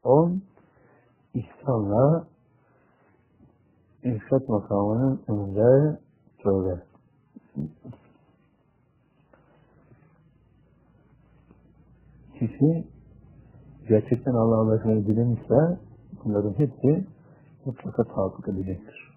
10. İhsanla irşad makamının önünde tövbe. Kişi gerçekten Allah'a ulaşmayı dilemişse bunların hepsi mutlaka tahakkuk edecektir.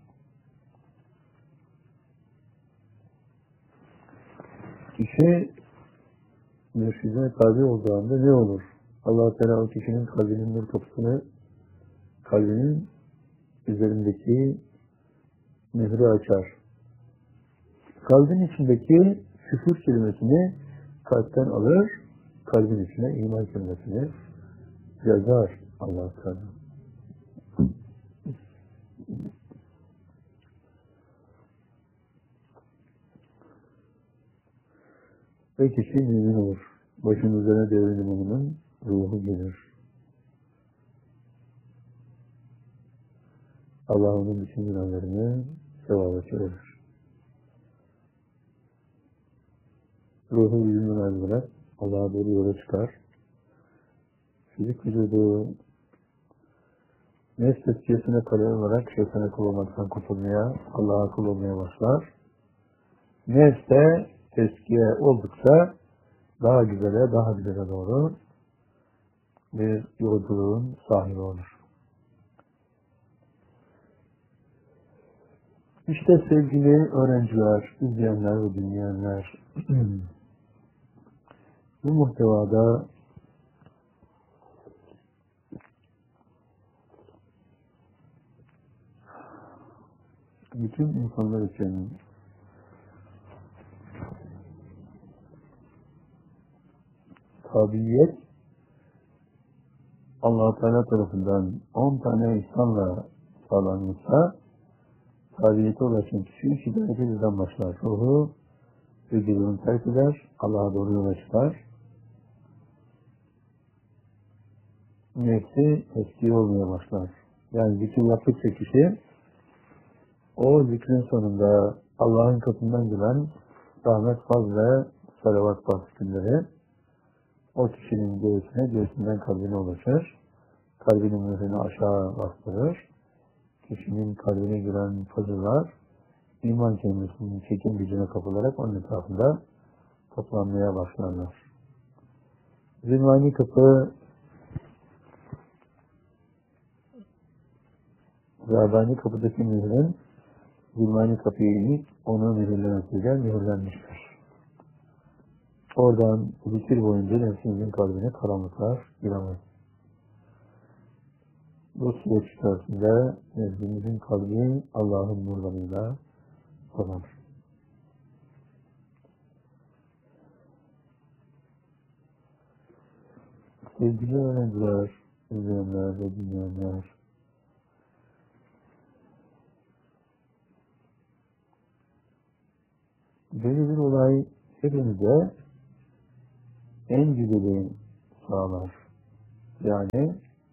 Kişi mürşidine tabi olduğu anda ne olur? Allah-u Teala o kişinin kalbinin nur kapısını, kalbinin üzerindeki mührü açar. Kalbin içindeki küfür kelimesini kalpten alır, kalbin içine iman kelimesini yazar Allah-u Teala. Ve kişi mümin olur. Başın üzerine devrin imamının ruhu gelir. Allah onun bütün günahlarını sevaba çevirir. Ruhu yüzünden ayrılarak Allah'a doğru yola çıkar. Fizik vücudu nefs tezkiyesine kale olarak şeytana kul olmaktan kurtulmaya, Allah'a kul olmaya başlar. Nefste tezkiye oldukça daha güzele doğru bir yolculuğun sahibi olur. İşte sevgili öğrenciler, izleyenler ve dinleyenler, bu muhtevada bütün insanlar için tabiyet Allah-u Teala tarafından 10 tane ihsanla sağlanmışsa tabiyete ulaşan kişi hidayete bizden başlar. Ruhu vücudunu terk eder, Allah'a doğru yola çıkar. Nefsi eski olmaya başlar. Yani zikir yaptıkça kişi o zikrin sonunda Allah'ın katından gelen rahmet, faz ve salavat bahsettikleri o kişinin göğsünden kalbine ulaşır. Kalbinin mührünü aşağı bastırır. Kişinin kalbine giren fazılar iman kelimesinin çekim gücüne kapılarak onun etrafında toplanmaya başlarlar. Zilmani kapı Rabani kapıdaki mührün Zilmani kapıyı inip onu mühürlemesiyle mühürlenmiştir. Oradan zikir boyunca nefsimizin kalbine karanlıklar giremez. Bu süreç içerisinde nefsimizin kalbi Allah'ın nurlarıyla dolar. Sevgili öğrenciler, izleyenler ve dinleyenler, böyle bir olay hepimize en güzeli sağlar. Yani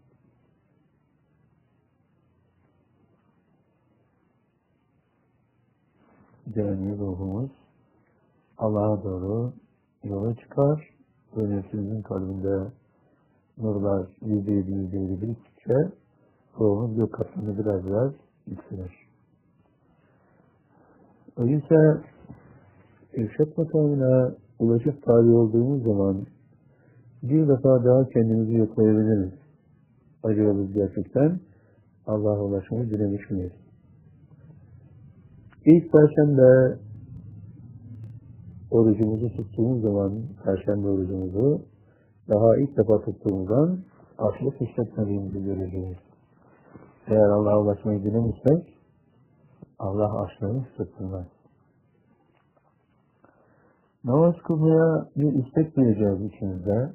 cani ruhumuz Allah'a doğru yola çıkar ve nefsimizin kalbinde nurlar yüzde biriktikçe ruhumuz gök katmanı biraz yükselir. Öyleyse irşad makamına ulaşıp tabi olduğumuz zaman bir defa daha kendimizi yoklayabiliriz. Acaba biz gerçekten Allah'a ulaşmayı dilemiş miyiz? İlk Perşembe orucumuzu tuttuğumuz zaman, Perşembe orucumuzu daha ilk defa tuttuğumuzdan açlık hissetmediğimizi göreceğiz. Eğer Allah'a ulaşmayı dilemişsek Allah açlığını hissettirmez. Namaz kılmaya bir istek duyacağız içimizde.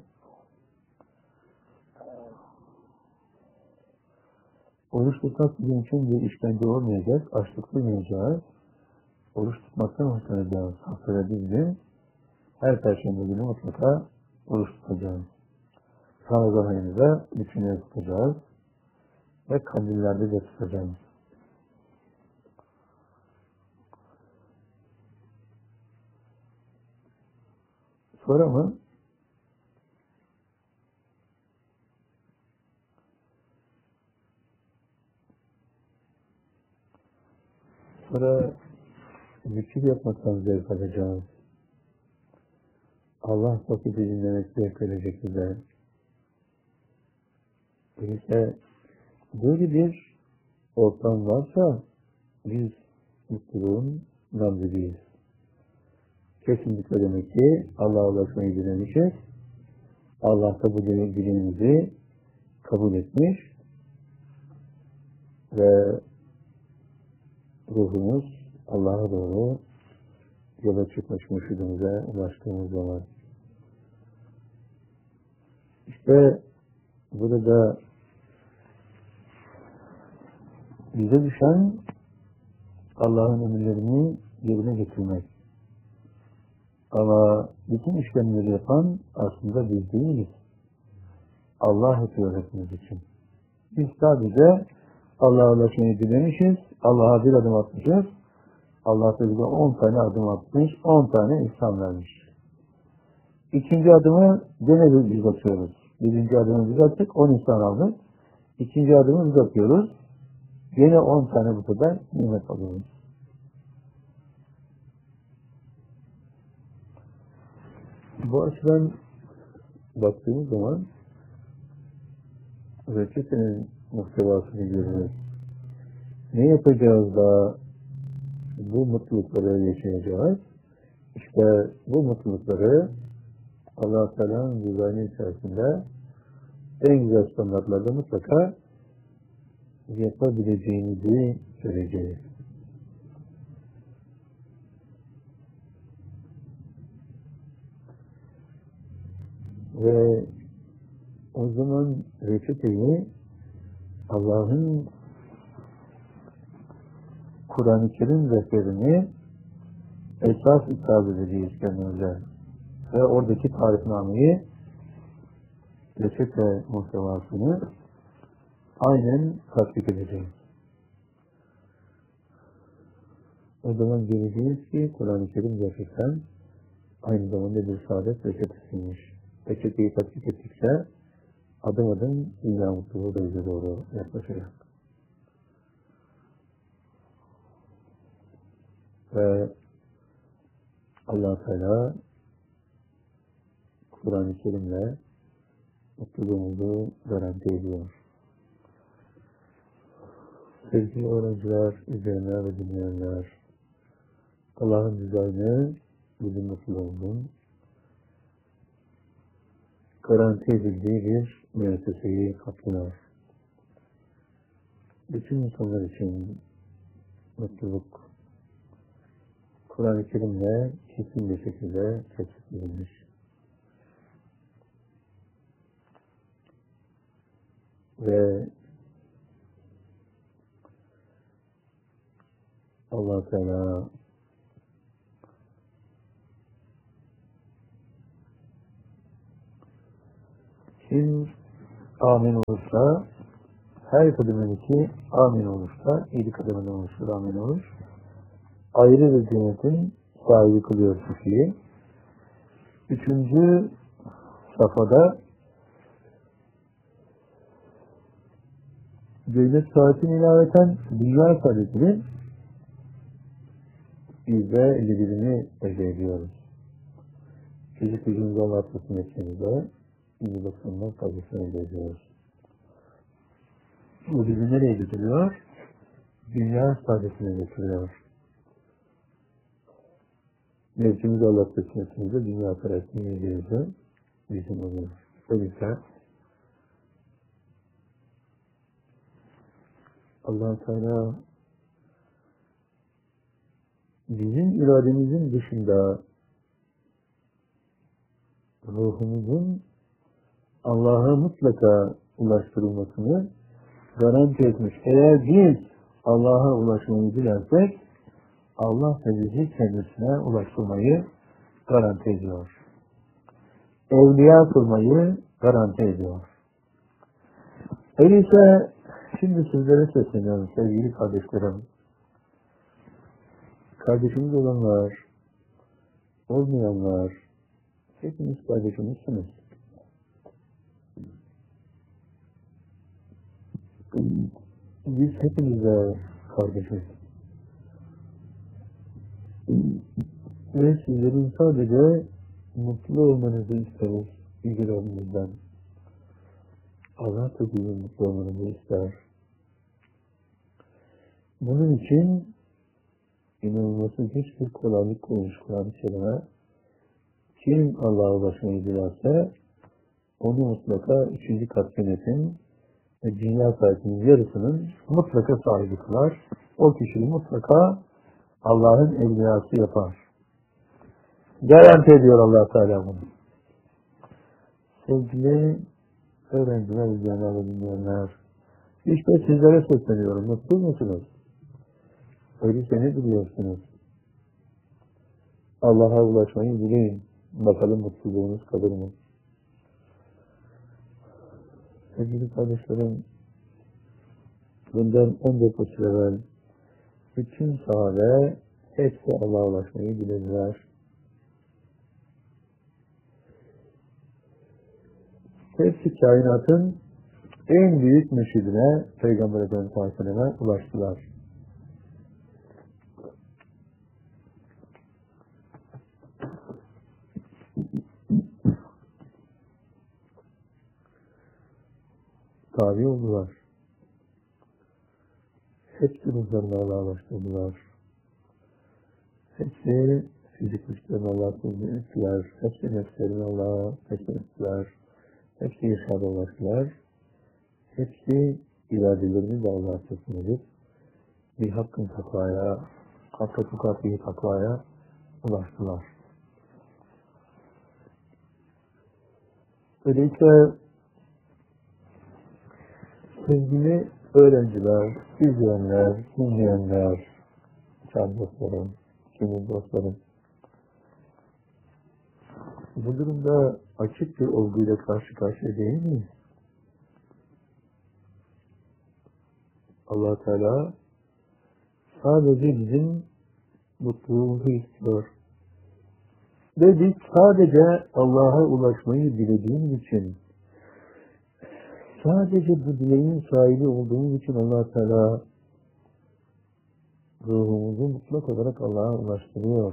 Oruç tutmak bizim için bir işkence olmayacak, açlık duymayacağız. Oruç tutmaktan hoşlanacağız. Haftada bir gün, her Perşembe günü mutlaka oruç tutacağız. Ramazan ayında bütünüyle tutacağız ve kandillerde de tutacağız. Sonra mı? Sonra zikir yapmaktan zevk alacağız. Allah sohbeti dinlemek zevk verecek bize. Öyleyse böyle bir ortam varsa biz mutluluğun namzeliyiz. Kesinlikle demek ki Allah'a ulaşmayı dilemişiz. Allah da bu dileğimizi kabul etmiş ve ruhumuz Allah'a doğru yola çıkmış mürşidimize ulaştığımız zaman. İşte burada bize düşen Allah'ın emirlerini yerine getirmek. Ama bütün işlemleri yapan aslında biz değiliz. Allah yapıyor hepimiz için. Biz sadece Allah'a ulaşmayı dilemişiz, Allah'a bir adım atmışız. Allah da bize 10 tane adım atmış, 10 tane ihsan vermiş. İkinci adımı gene biz atıyoruz. Birinci adımı biz attık, 10 ihsan aldık. İkinci adımı biz atıyoruz. Gene 10 tane bu sefer nimet alıyoruz. Bu açıdan baktığımız zaman reçetenin muhtevasını görüyoruz. Ne yapacağız da bu mutlulukları yaşayacağız? İşte bu mutlulukları Allah-u Teala'nın düzeni içerisinde en güzel standartlarda mutlaka yapabileceğimizi söyleyeceğiz. Ve o zaman reçeteyi Allah'ın Kur'an-ı Kerim rehberini esas itaat edeceğiz kendimize. Ve oradaki tarifnameyi, reçete muhtevasını aynen tatbik edeceğiz. O zaman göreceğiz ki Kur'an-ı Kerim gerçekten aynı zamanda bir saadet reçetesiymiş. Reçeteyi tatbik ettikçe adım adım dünya mutluluğu da bize doğru yaklaşacak. Ve Allah-u Teala Kur'an-ı Kerim'le mutluluğumuzu garanti ediyor. Sevgili öğrenciler, izleyenler ve dinleyenler, Allah'ın düzenini bizim mutluluğumuzun garanti edildiği bir müesseseyi kaplıyor. Bütün insanlar için mutluluk Kur'an-ı Kerim'le kesin bir şekilde tespit edilmiş. Ve Allah-u Teala kim amin olursa, her kademedeki amin olursa, 7 kademeden oluşur amin olur. Ayrı bir cennetin sahibi kılıyor kişiyi. 3. safhada cennet saatini ilaveten dünya saadetini biz de elde ediyoruz. Çocuk gücümüzü Allah tutun etmemize %90'dan fazlasını elde ediyoruz. Bu bizi nereye götürüyor? Dünya saadetine götürüyor. Mevcimizi Allah tutun etmemize dünya saadetini elde bizim oluyor. Öyleyse Allah-u Teala bizim irademizin dışında ruhumuzun Allah'a mutlaka ulaştırılmasını garanti etmiş. Eğer biz Allah'a ulaşmayı dilersek Allah da bizi kendisine ulaştırmayı garanti ediyor. Evliya kılmayı garanti ediyor. Öyleyse şimdi sizlere sesleniyorum sevgili kardeşlerim. Kardeşimiz olanlar, olmayanlar, hepiniz kardeşimizsiniz. Biz hepimize kardeşiz. ve sizlerin sadece mutlu olmanızı isteriz Yüce Rabbimizden. Allah da sizin mutlu olmanızı ister. Bunun için inanılması güç bir kolaylık koymuş Kur'an-ı Kerim'e. Kim Allah'a ulaşmayı dilerse onu mutlaka 3. kat cennetin ve dünya sahibinin yarısının mutlaka sahibi kılar. O kişiyi mutlaka Allah'ın evliyası yapar. Garanti ediyor Allah Teala bunu. Sevgili öğrenciler, izleyenler ve dinleyenler, işte sizlere sesleniyorum. Mutlu musunuz? Öyleyse ne biliyorsunuz? Allah'a ulaşmayı dileyin. Bakalım mutluluğunuz kalır mı? Sevgili kardeşlerim, bundan 14 yıl evvel bütün sahabe hepsi Allah'a ulaşmayı dilediler. Hepsi kainatın en büyük mürşidine, Peygamber Efendimiz Aleyhisselam'a ulaştılar. Tabi oldular. Hepsi ruhlarına Allah'a ulaştırdılar. Hepsi fizik güçlerini Allah'a ettiler. Hepsi nefslerini Allah'a ettiler. Hepsi irşada ulaştılar. Hepsi iradelerini de Allah'a teslim edip bir hakkın takvaya, hakka tukatiyi takvaya ulaştılar. Öyleyse sevgili öğrenciler, izleyenler, dinleyenler, can dostlarım, gönül dostlarım, bu durumda açık bir olguyla karşı karşıya değil miyiz? Allah Teala sadece bizim mutluluğumuzu istiyor. Ve biz sadece Allah'a ulaşmayı dilediğimiz için, sadece bu dileğin sahibi olduğumuz için Allah Teala ruhumuzu mutlak olarak Allah'a ulaştırıyor.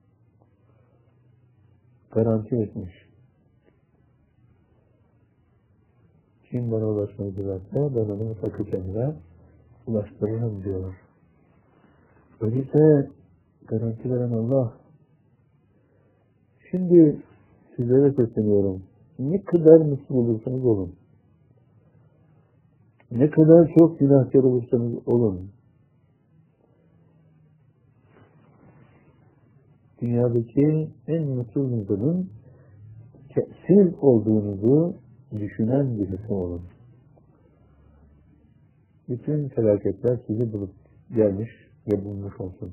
Garanti etmiş. Kim bana ulaşmayı dilerse ben onu sakı kendine ulaştırırım diyor. Öyleyse garanti veren Allah. Şimdi sizlere sesleniyorum. Ne kadar mutlu olursanız olun. Ne kadar çok günahkar olursanız olun. Dünyadaki en mutsuz insanın siz olduğunuzu düşünen birisi olun. Bütün felaketler sizi bulup gelmiş ve bulmuş olsun.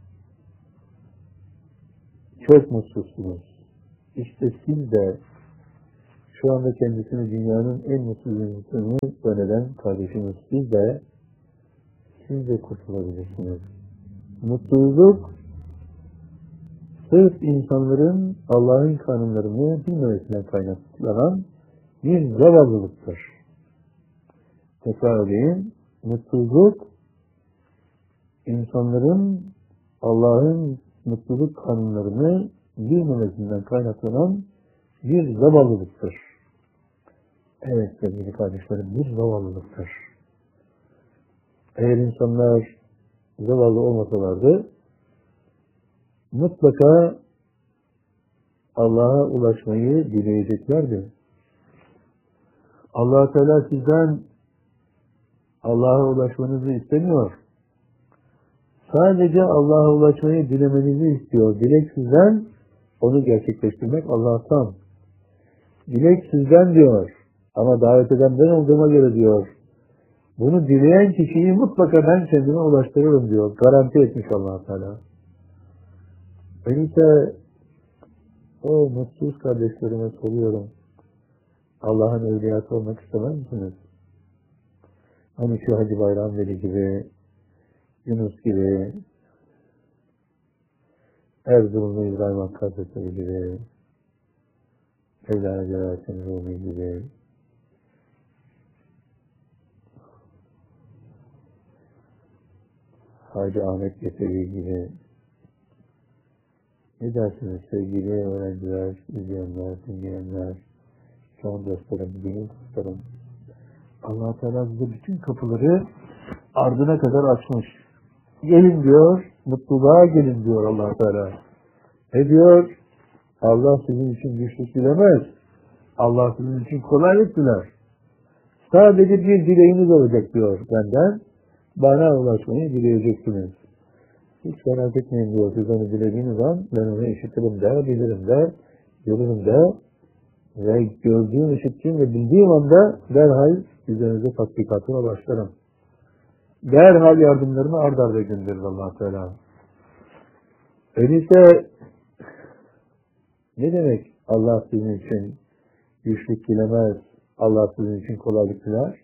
Çok mutsuzsunuz. İşte siz de şu anda kendisini dünyanın en mutsuz insanı zanneden kardeşiniz. Siz de kurtulabilirsiniz. Mutluluk sırf insanların Allah'ın kanunlarını bilmemesinden kaynaklanan bir zavallılıktır. Tekrar edeyim. Mutluluk insanların Allah'ın mutluluk kanunlarını bilmemesinden kaynaklanan bir zavallılıktır. Evet sevgili kardeşlerim, bir zavallılıktır. Eğer insanlar zavallı olmasalardı mutlaka Allah'a ulaşmayı dileyeceklerdi. Allah Teala sizden Allah'a ulaşmanızı istemiyor. Sadece Allah'a ulaşmayı dilemenizi istiyor. Dilek sizden, onu gerçekleştirmek Allah'tan. Dilek sizden diyor. Ama davet eden ben olduğuma göre diyor. Bunu dileyen kişiyi mutlaka ben kendime ulaştırırım diyor. Garanti etmiş Allah Teala. Öyleyse o mutsuz kardeşlerime soruyorum. Allah'ın evliyatı olmak istemez misiniz? Hani şu Hacı Bayram Veli gibi, Yunus gibi, Erzurumlu İbrahim Hakkı Hazretleri gibi, Mevlana Celaleddin Rumi gibi, Hacı Ahmet Yesevi gibi, Ne dersiniz sevgili öğrenciler, izleyenler, dinleyenler, can dostlarım, benim dostlarım? Allah-u Teala bize bütün kapıları ardına kadar açmış. Gelin diyor, mutluluğa gelin diyor Allah-u Teala. Ne diyor? Allah sizin için güçlük dilemez. Allah sizin için kolaylık diler. Sadece bir dileğiniz olacak diyor benden. Bana ulaşmayı dileyeceksiniz. Hiç merak etmeyin diyor. Siz onu dilediğiniz an ben onu işitirim de, bilirim de, görürüm de ve gördüğüm, işittiğim ve bildiğim anda derhal üzerinize tatbikatına başlarım. Derhal yardımlarını ard arda gönderir Allah-u Teala. Öyleyse ne demek Allah sizin için güçlük dilemez, Allah sizin için kolaylık diler?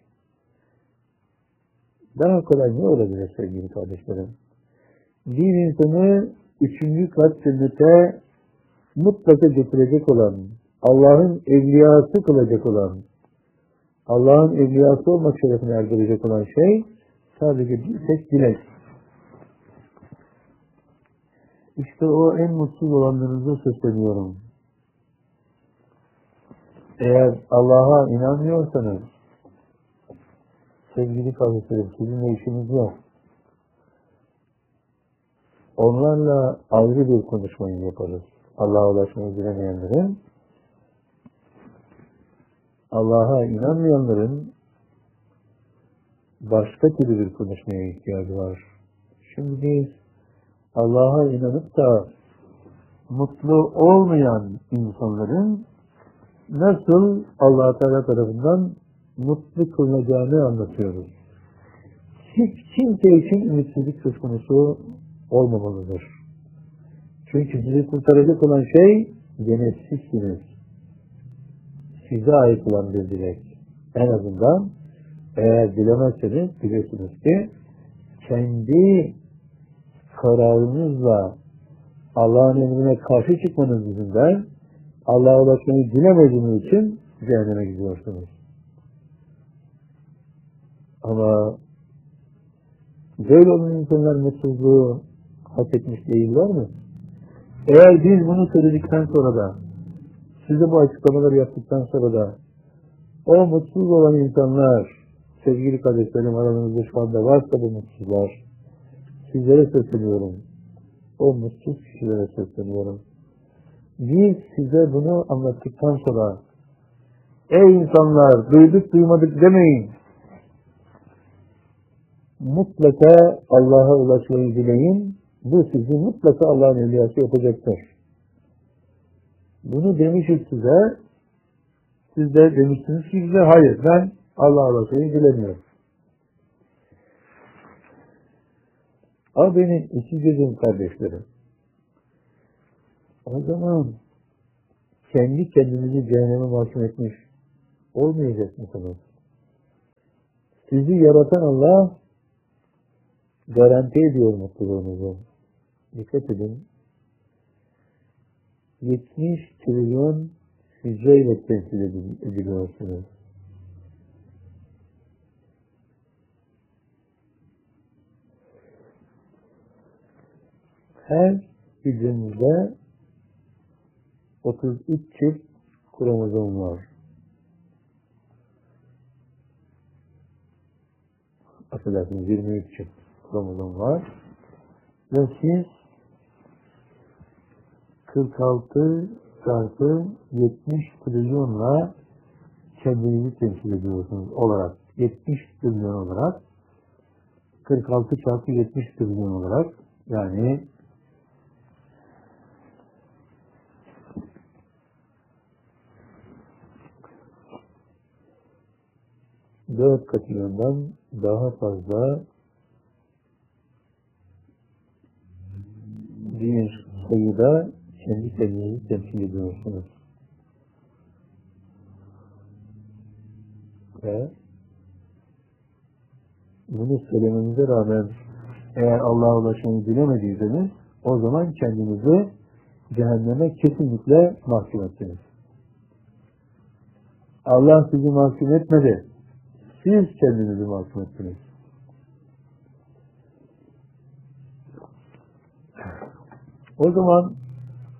Daha kolay ne olabilir sevgili kardeşlerim? Bir insanı 3. kat cennete mutlaka getirecek olan, Allah'ın evliyası kılacak olan, Allah'ın evliyası olmak şerefine erdirecek olan şey sadece bir tek dilek. İşte o en mutsuz olanlarınıza sesleniyorum. Eğer Allah'a inanmıyorsanız, sevgili kardeşlerim, sizinle işimiz yok. Onlarla ayrı bir konuşmayı yaparız. Allah'a ulaşmayı dilemeyenlerin, Allah'a inanmayanların başka türlü bir konuşmaya ihtiyacı var. Şimdi biz Allah'a inanıp da mutlu olmayan insanların nasıl Allah-u Teala tarafından mutlu kılınacağını anlatıyoruz. Hiç kimse için ümitsizlik söz konusu olmamalıdır. Çünkü sizi kurtaracak olan şey gene sizsiniz. Size ait olan bir dilek. En azından eğer dilemezseniz biliyorsunuz ki kendi kararınızla Allah'ın emrine karşı çıkmanız yüzünden Allah'a ulaşmayı dilemediğiniz için cehenneme gidiyorsunuz. Ama böyle olan insanlar mutsuzluğu hak etmiş değiller mi? Eğer biz bunu söyledikten sonra da, size bu açıklamaları yaptıktan sonra da o mutsuz olan insanlar, sevgili kardeşlerim aranızda şu anda varsa bu mutsuzlar, sizlere sesleniyorum. O mutsuz kişilere sesleniyorum. Biz size bunu anlattıktan sonra ey insanlar duyduk duymadık demeyin. Mutlaka Allah'a ulaşmayı dileyin. Bu sizi mutlaka Allah'ın evliyası yapacaktır. Bunu demişiz size. Siz de demişsiniz ki bize hayır ben Allah'a ulaşmayı dilemiyorum. Ama benim iki gözüm kardeşlerim. O zaman kendi kendinizi cehenneme mahkum etmiş olmayacak mısınız? Sizi yaratan Allah garanti ediyor mutluluğunuzu. Dikkat edin. 70 trilyon hücreyle temsil ediliyorsunuz. Her hücrenizde 33 çift kromozom var. Affedersiniz 23 çift kromozom var. Ve siz 46 çarpı 70 trilyonla kendinizi temsil ediyorsunuz olarak. 70 trilyon olarak 46 çarpı 70 trilyon olarak yani 4 katrilyondan daha fazla bir sayıda kendi kendinizi temsil ediyorsunuz. Ve bunu söylememize rağmen eğer Allah'a ulaşmayı dilemediyseniz o zaman kendinizi cehenneme kesinlikle mahkum ettiniz. Allah sizi mahkum etmedi. Siz kendinizi mahkum ettiniz. O zaman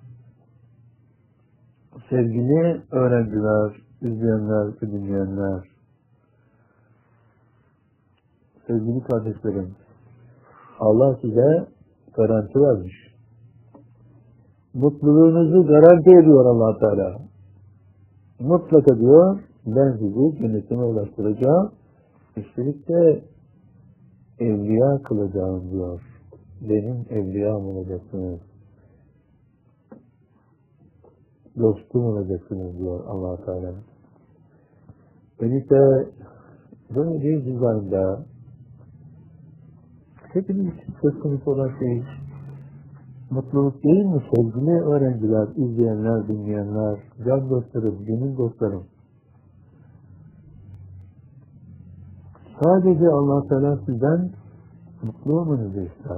Sevgili öğrenciler, izleyenler ve dinleyenler, sevgili kardeşlerim, Allah size garanti vermiş. Mutluluğunuzu garanti ediyor Allah Teala. Mutlaka diyor, ben sizi cennetime ulaştıracağım. Üstelik de evliya kılacağım diyor. Benim evliyam olacaksınız. Dostum olacaksınız diyor Allah Teala. Öyleyse böyle bir düzende hepimiz söz konusu olan şey mutluluk değil mi sevgili öğrenciler, izleyenler, dinleyenler, can dostlarım, gönül dostlarım? Sadece Allah Teala sizden mutlu olmanızı ister.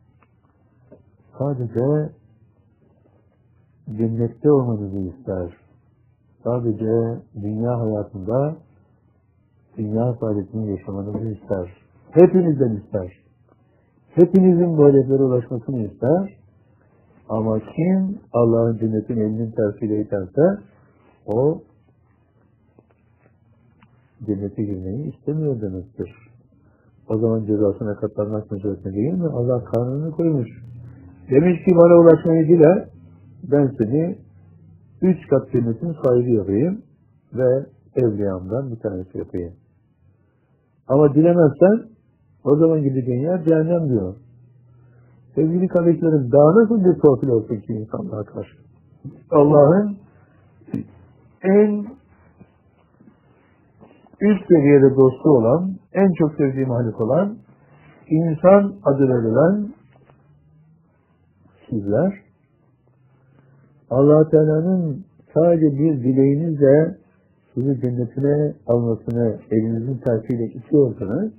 Sadece cennette olmanızı ister. Sadece dünya hayatında dünya saadetini yaşamanızı ister. Hepinizden ister. Hepinizin bu hedeflere ulaşmasını ister. Ama kim Allah'ın cennetin elinin tersiyle iterse o cennete girmeyi istemiyor demektir. O zaman cezasına katlanmak meselesi değil mi? Allah kanunu koymuş. Demiş ki bana ulaşmayı dile, ben seni 3 kat cennetin sahibi yapayım ve evliyamdan bir tanesi yapayım. Ama dilemezsen o zaman gideceğin yer cehennem diyor. Sevgili kardeşlerim, daha nasıl bir profil olsun ki insanlığa karşı? Allah'ın en üst seviyede dostu olan, en çok sevdiği mahluk olan, insan adı verilen sizler, Allah Teala'nın sadece bir dileğinizle sizi cennetine almasını elinizin tersiyle istiyorsanız,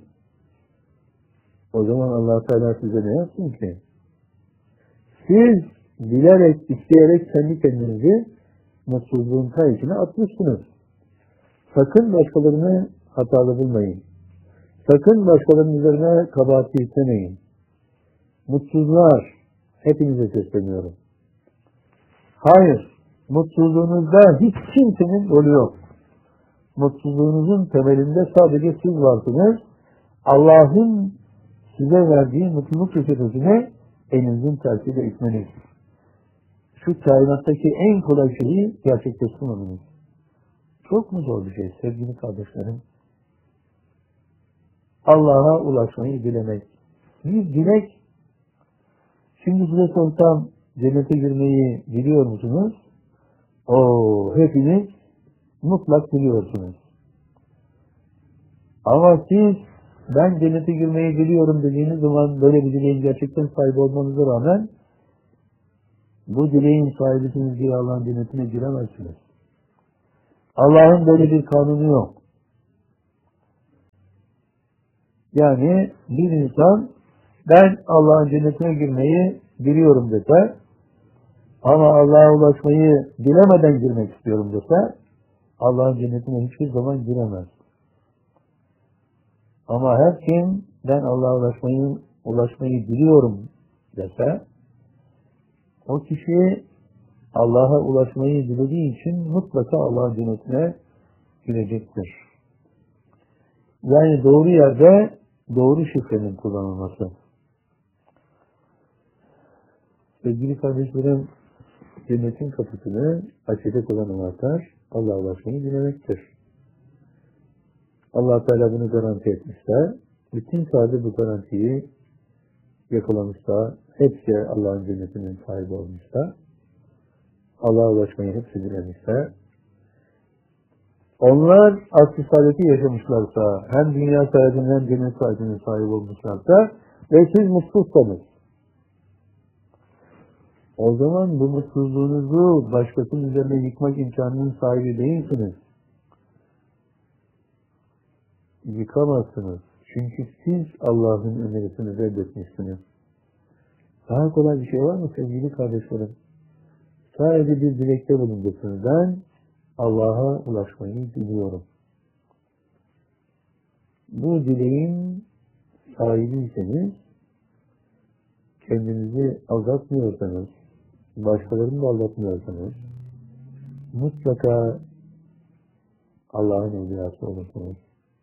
o zaman Allah Teala size ne yapsın ki? Siz bilerek, isteyerek kendi kendinizi mutsuzluğun içine atmışsınız. Sakın başkalarını hatalı bulmayın. Sakın başkalarının üzerine kabahati istemeyin. Mutsuzlar, hepinize sesleniyorum. Hayır, mutsuzluğunuzda hiç kimsenin rolü yok. Mutsuzluğunuzun temelinde sadece siz varsınız. Allah'ın size verdiği mutluluk reçetesine elinizin tersiyle itmeniz. Şu kainattaki en kolay şeyi gerçekleştirmeniz. Çok mu zor bir şey sevgili kardeşlerim? Allah'a ulaşmayı dilemek. Bir dilek. Şimdi size sorsam cennete girmeyi biliyor musunuz? Hepiniz mutlak biliyorsunuz. Ama siz ben cennete girmeyi biliyorum dediğiniz zaman böyle bir dileğin gerçekten sahibi olmanıza rağmen bu dileğin sahibisiniz diye Allah'ın cennetine giremezsiniz. Allah'ın böyle bir kanunu yok. Yani bir insan ben Allah'ın cennetine girmeyi biliyorum dese ama Allah'a ulaşmayı bilemeden girmek istiyorum dese Allah'ın cennetine hiçbir zaman giremez. Ama her kim ben Allah'a ulaşmayı biliyorum dese o kişi Allah'a ulaşmayı dilediği için mutlaka Allah'ın cennetine girecektir. Yani doğru yerde doğru şifrenin kullanılması. Sevgili kardeşlerim, cennetin kapısını açacak olan anahtar Allah'a ulaşmayı dilemektir. Allah Teala bunu garanti etmişse, bütün sahabe bu garantiyi yakalamışsa, hepsi Allah'ın cennetinin sahibi olmuşsa, Allah'a ulaşmayı hepsi dilemişse, onlar asr-ı saadeti yaşamışlarsa, hem dünya sahibinin hem cennet sahibinin sahibi olmuşlarsa ve siz mutsuzsanız, o zaman bu mutsuzluğunuzu başkasının üzerine yıkmak imkanının sahibi değilsiniz. Yıkamazsınız. Çünkü siz Allah'ın önerisini reddetmişsiniz. Daha kolay bir şey var mı sevgili kardeşlerim? Sadece bir dilekte bulunursunuz. Ben Allah'a ulaşmayı diliyorum. Bu dileğin sahibiyseniz, kendinizi aldatmıyorsanız, başkalarını da aldatmıyorsanız, mutlaka Allah'ın evliyası olursunuz.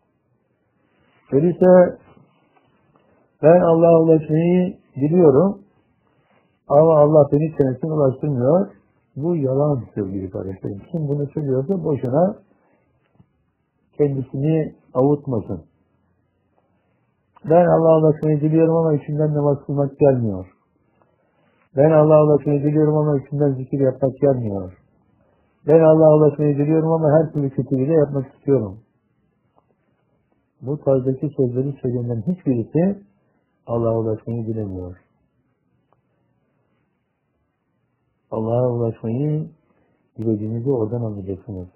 Öyleyse ben Allah'a ulaşmayı biliyorum ama Allah beni kendisine ulaştırmıyor. Bu yalan sevgili kardeşlerim. Kim bunu söylüyorsa boşuna kendisini avutmasın. Ben Allah'a ulaşmayı biliyorum ama içimden namaz kılmak gelmiyor. Ben Allah'a ulaşmayı biliyorum ama içimden zikir yapmak gelmiyor. Ben Allah'a ulaşmayı biliyorum ama her türlü kötülüğü de yapmak istiyorum. Bu tarzdaki sözleri söyleyenlerin hiçbirisi Allah'a ulaşmayı bilemiyor. Allah'a ulaşmayı dilediğinizi oradan anlayacaksınız.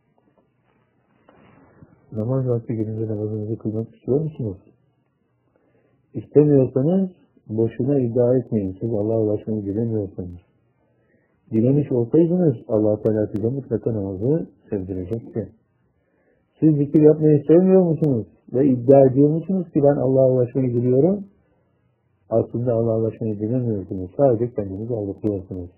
Namaz vakti gelince namazınızı kılmak istiyor musunuz? İstemiyorsanız boşuna iddia etmeyin. Siz Allah'a ulaşmayı bilemiyorsanız. Dilemiş olsaydınız Allah-u Teala size mutlaka namazı sevdirecekti. Siz zikir yapmayı sevmiyor musunuz? Ve iddia ediyor musunuz ki ben Allah'a ulaşmayı biliyorum? Aslında Allah'a ulaşmayı bilemiyorsunuz. Sadece kendinizi aldatıyorsunuz.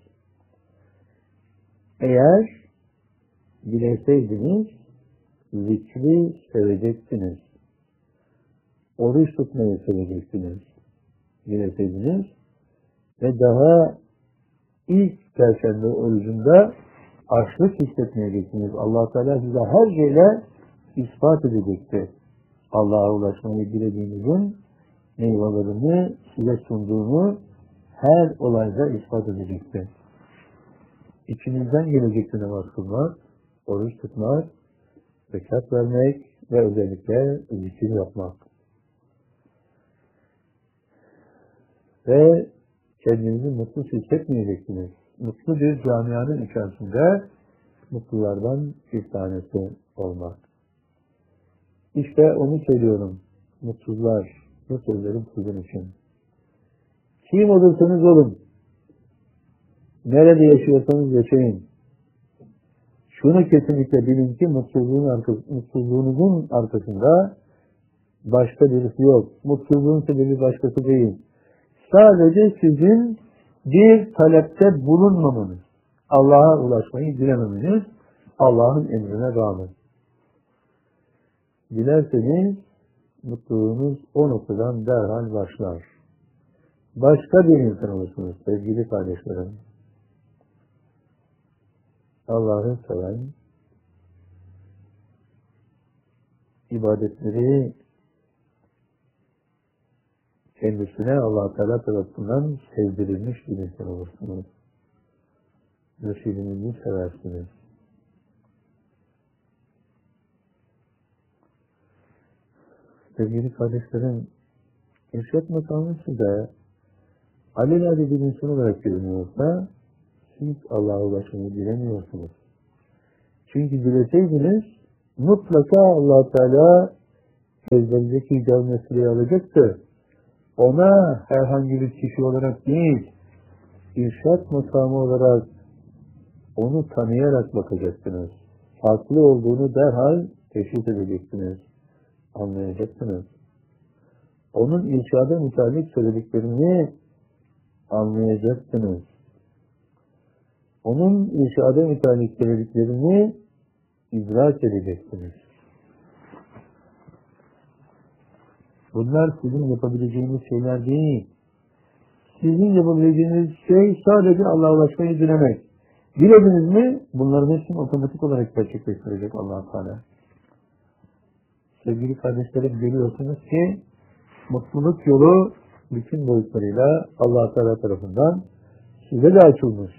Eğer dileseydiniz zikri seveceksiniz. Oruç tutmayı seveceksiniz. Dileseydiniz ve daha ilk Perşembe orucunda açlık hissetmeyeceksiniz. Allah-u Teala size her şeyle ispat edecekti. Allah'a ulaşmayı dilediğinizin meyvelerini size sunduğunu her olayda ispat edecekti. İçinizden gelecekti namaz kılmak, oruç tutmak, zekat vermek ve özellikle zikir yapmak. Ve kendinizi mutlu hissetmeyeceksiniz. Mutlu bir camianın içerisinde mutlulardan bir tanesi olmak. İşte onu söylüyorum. Mutsuzlar, bu sözlerim sizin için. Kim olursanız olun, nerede yaşıyorsanız yaşayın. Şunu kesinlikle bilin ki mutsuzluğunuzun arkasında başka birisi yok. Mutsuzluğun sebebi başkası değil. Sadece sizin bir talepte bulunmamanız, Allah'a ulaşmayı dilememeniz, Allah'ın emrine rağmen. Dilerseniz mutluluğunuz o noktadan derhal başlar. Başka bir insan olursunuz sevgili kardeşlerim. Allah'ı seven, ibadetleri kendisine Allah-u Teala tarafından sevdirilmiş bir insan olursunuz. Mürşidinizi seversiniz. Sevgili kardeşlerim, irşad makamı size alelade bir insan olarak görünüyorsa siz Allah'a ulaşmayı bilemiyorsunuz. Çünkü dileseydiniz mutlaka Allah-u Teala gözlerindeki icab mesleği alacaktı. Ona herhangi bir kişi olarak değil, irşad makamı olarak onu tanıyarak bakacaksınız. Farklı olduğunu derhal teşhis edeceksiniz. Anlayacaksınız. Onun irşada müteallik söylediklerini anlayacaksınız. Onun irşada müteallik söylediklerini idrak edeceksiniz. Bunlar sizin yapabileceğiniz şeyler değil. Sizin yapabileceğiniz şey sadece Allah'a ulaşmayı dilemek. Dilediniz mi bunların hepsini otomatik olarak gerçekleştirecek Allah-u Teala. Sevgili kardeşlerim, görüyorsunuz ki mutluluk yolu bütün boyutlarıyla Allah-u Teala tarafından size de açılmış.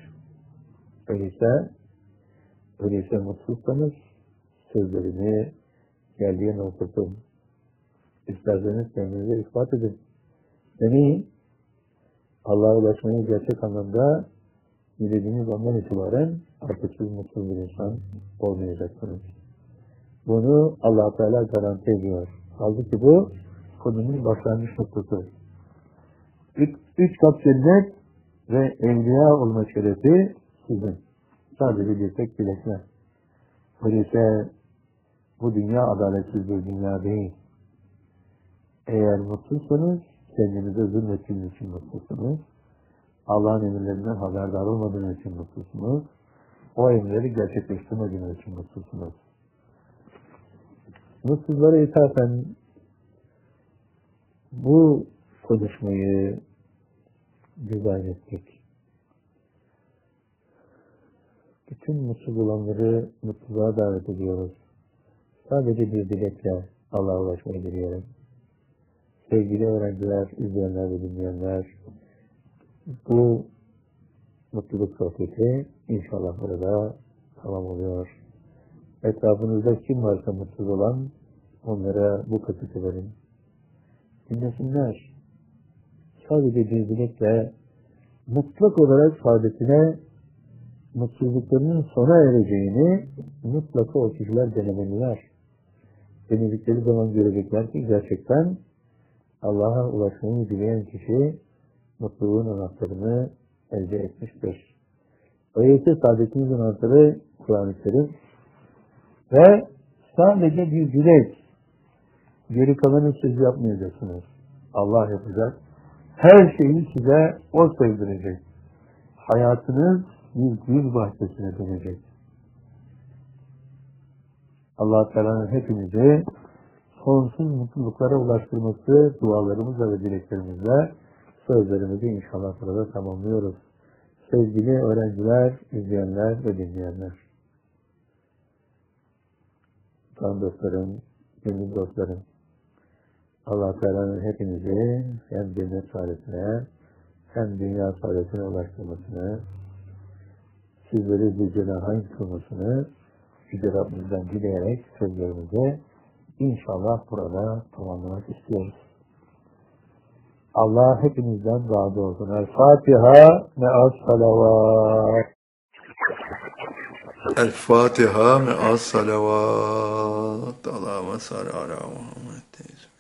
Öyleyse mutsuzsanız sözlerini geldiği noktası isterseniz kendinize ispat edin. Deneyin. Allah'a ulaşmayı gerçek anlamda dilediğiniz andan itibaren artık siz mutsuz bir insan olmayacaksınız. Bunu Allah-u Teala garanti ediyor. Halbuki bu konunun başlangıç noktası. Üç kat cennet ve evliya olma şerefi sizin. Sadece bir tek dilekle. Öyleyse bu dünya adaletsiz bir dünya değil. Eğer mutsuzsanız kendinize zulmettiğiniz için mutsuzsunuz. Allah'ın emirlerinden haberdar olmadığınız için mutsuzsunuz. o emirleri gerçekleştirmediğiniz için mutsuzsunuz. Mutsuzlara ithafen bu konuşmayı dizayn ettik. Bütün mutsuz olanları mutluluğa davet ediyoruz. Sadece bir dilekle Allah'a ulaşmayı diliyorum. Sevgili öğrenciler, izleyenler ve dinleyenler, bu mutluluk sohbeti inşallah burada tamam oluyor. Etrafınızda kim varsa mutsuz olan, onlara bu kaseti verin. Dinlesinler. Sadece bir dilekle mutlak olarak saadetine, mutsuzluklarının sona ereceğini mutlaka o kişiler denemeliler. Denedikleri zaman görecekler ki gerçekten Allah'a ulaşmayı dileyen kişi mutluluğun anahtarını elde etmiştir. Öyleyse saadetimizin anahtarı Kur'an-ı Kerim ve sadece bir dilek. Geri kalanı siz yapmayacaksınız. Allah yapacak. Her şeyi size o sevdirecek. Hayatınız bir gül bahçesine dönecek. Allah Teala'nın hepimizi sonsuz mutluluklara ulaştırması dualarımızla ve dileklerimizle sözlerimizi inşallah burada tamamlıyoruz. Sevgili öğrenciler, izleyenler ve dinleyenler. Can dostlarım, gönül dostlarım. Allah Teala'nın hepinizi hem cennet saadetine hem dünya saadetine ulaştırmasını, sizleri zülcene hangi kılmasını Yüce Rabbimizden dileyerek sözlerimizi inşallah burada tamamlamak istiyoruz. Allah hepinizden razı olsun. El-Fatiha me'as salavat. El-Fatiha me'as salavat. Allahümme salli ala Muhammed.